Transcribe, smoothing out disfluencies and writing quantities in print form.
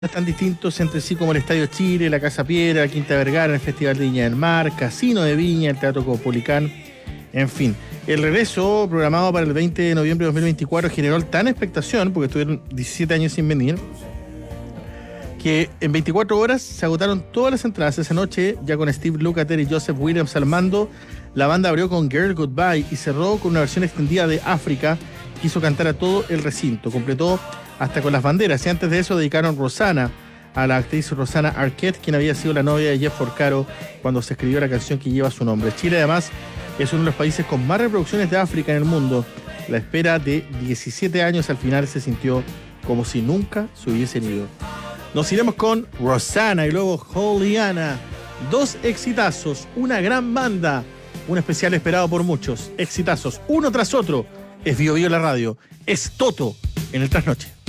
tan distintos entre sí como el Estadio Chile, la Casa Piedra, la Quinta Vergara, el Festival de Viña del Mar, Casino de Viña, el Teatro Caupolicán, en fin. El regreso programado para el 20 de noviembre de 2024 generó tan expectación, porque estuvieron 17 años sin venir, que en 24 horas se agotaron todas las entradas. Esa noche, ya con Steve Lukather y Joseph Williams al mando, la banda abrió con Girl Goodbye y cerró con una versión extendida de África que hizo cantar a todo el recinto. Completó hasta con las banderas, y antes de eso dedicaron Rosanna a la actriz Rosanna Arquette, quien había sido la novia de Jeff Porcaro cuando se escribió la canción que lleva su nombre. Chile, además, es uno de los países con más reproducciones de África en el mundo. La espera de 17 años al final se sintió como si nunca se hubiesen ido. Nos iremos con Rosanna y luego Juliana. Dos exitazos, una gran banda, un especial esperado por muchos. Exitazos, uno tras otro. Es Bio Bio la radio, es Toto en el Trasnoche.